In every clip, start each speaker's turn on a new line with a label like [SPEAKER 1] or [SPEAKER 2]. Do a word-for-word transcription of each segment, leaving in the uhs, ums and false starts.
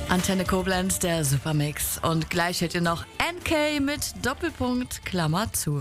[SPEAKER 1] Antenne Koblenz, der Supermix. Und gleich hört ihr noch N K mit Doppelpunkt, Klammer zu.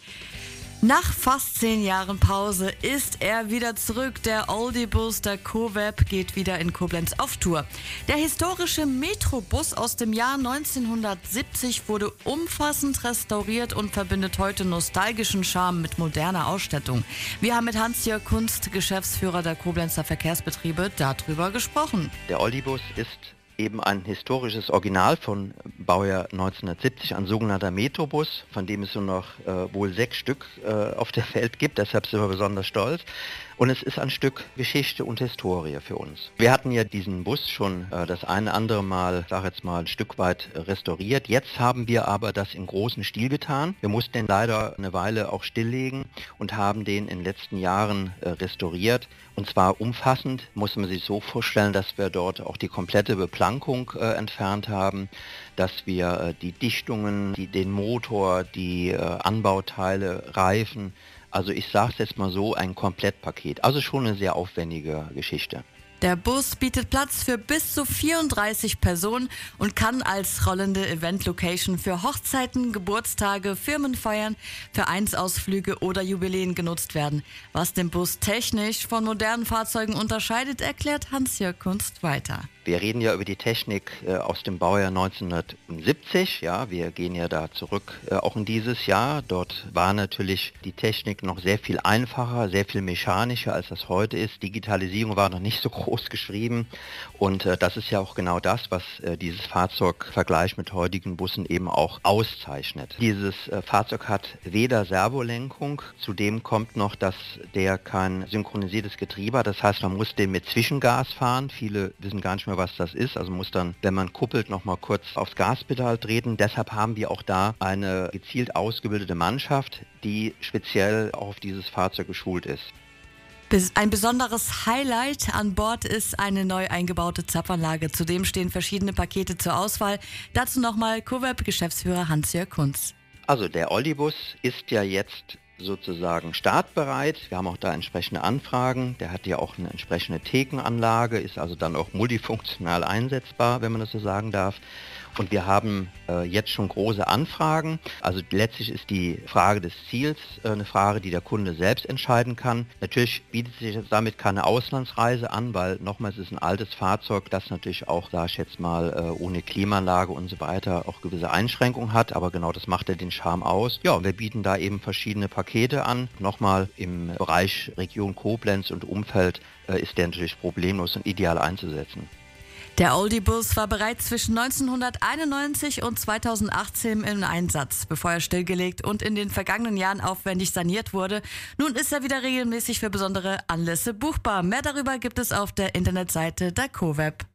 [SPEAKER 1] Nach fast zehn Jahren Pause ist er wieder zurück. Der Oldie-Bus der CoWeb geht wieder in Koblenz auf Tour. Der historische Metrobus aus dem Jahr neunzehnhundertsiebzig wurde umfassend restauriert und verbindet heute nostalgischen Charme mit moderner Ausstattung. Wir haben mit Hans-Jörg Kunst, Geschäftsführer der Koblenzer Verkehrsbetriebe, darüber gesprochen.
[SPEAKER 2] Der Oldie-Bus ist eben ein historisches Original von Baujahr neunzehnhundertsiebzig, ein sogenannter Metrobus, von dem es nur noch äh, wohl sechs Stück äh, auf der Welt gibt, deshalb sind wir besonders stolz. Und es ist ein Stück Geschichte und Historie für uns. Wir hatten ja diesen Bus schon äh, das eine andere Mal, sag jetzt mal, ein Stück weit restauriert. Jetzt haben wir aber das in großem Stil getan. Wir mussten den leider eine Weile auch stilllegen und haben den in den letzten Jahren äh, restauriert. Und zwar umfassend, muss man sich so vorstellen, dass wir dort auch die komplette Beplankung äh, entfernt haben, dass wir äh, die Dichtungen, die, den Motor, die äh, Anbauteile, Reifen, also ich sage es jetzt mal so, ein Komplettpaket. Also schon eine sehr aufwendige Geschichte.
[SPEAKER 1] Der Bus bietet Platz für bis zu vierunddreißig Personen und kann als rollende Event-Location für Hochzeiten, Geburtstage, Firmenfeiern, Vereinsausflüge oder Jubiläen genutzt werden. Was den Bus technisch von modernen Fahrzeugen unterscheidet, erklärt Hans-Jörg Kunst weiter.
[SPEAKER 2] Wir reden ja über die Technik äh, aus dem Baujahr neunzehnhundertsiebzig. Ja, wir gehen ja da zurück äh, auch in dieses Jahr. Dort war natürlich die Technik noch sehr viel einfacher, sehr viel mechanischer, als das heute ist. Digitalisierung war noch nicht so groß geschrieben. Und äh, das ist ja auch genau das, was äh, dieses Fahrzeug im Vergleich mit heutigen Bussen eben auch auszeichnet. Dieses äh, Fahrzeug hat weder Servolenkung, zudem kommt noch, dass der kein synchronisiertes Getriebe hat. Das heißt, man muss den mit Zwischengas fahren. Viele wissen gar nicht mehr, was das ist. Also muss dann, wenn man kuppelt, noch mal kurz aufs Gaspedal treten. Deshalb haben wir auch da eine gezielt ausgebildete Mannschaft, die speziell auf dieses Fahrzeug geschult ist.
[SPEAKER 1] Ein besonderes Highlight an Bord ist eine neu eingebaute Zapfanlage. Zudem stehen verschiedene Pakete zur Auswahl. Dazu nochmal CoWeb-Geschäftsführer Hans-Jörg Kunz.
[SPEAKER 2] Also der Oldie-Bus ist ja jetzt sozusagen startbereit. Wir haben auch da entsprechende Anfragen. Der hat ja auch eine entsprechende Thekenanlage, ist also dann auch multifunktional einsetzbar, wenn man das so sagen darf. Und wir haben äh, jetzt schon große Anfragen. Also letztlich ist die Frage des Ziels äh, eine Frage, die der Kunde selbst entscheiden kann. Natürlich bietet sich damit keine Auslandsreise an, weil nochmals ist ein altes Fahrzeug, das natürlich auch, sage ich jetzt mal, äh, ohne Klimaanlage und so weiter auch gewisse Einschränkungen hat. Aber genau das macht ja den Charme aus. Ja, und wir bieten da eben verschiedene Pakete an. Nochmal im Bereich Region Koblenz und Umfeld äh, ist der natürlich problemlos und ideal einzusetzen.
[SPEAKER 1] Der Oldie-Bus war bereits zwischen neunzehnhunderteinundneunzig und zweitausendachtzehn im Einsatz, bevor er stillgelegt und in den vergangenen Jahren aufwendig saniert wurde. Nun ist er wieder regelmäßig für besondere Anlässe buchbar. Mehr darüber gibt es auf der Internetseite der CoWeb.